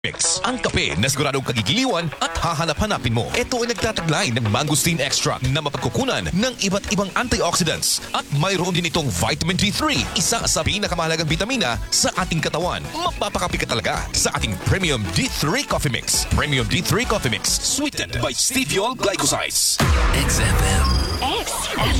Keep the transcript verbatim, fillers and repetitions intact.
Mix. Ang kape na siguradong kagigiliwan at hahanap-hanapin mo. Ito ay nagtataglay ng mangosteen extract na mapagkukunan ng iba't ibang antioxidants at mayroon din itong vitamin D three, isa sa pinakamahalagang vitamina sa ating katawan. Mapapakapi ka talaga sa ating Premium D three Coffee Mix. Premium D three Coffee Mix, sweetened by stevia glycosides. X F M. X F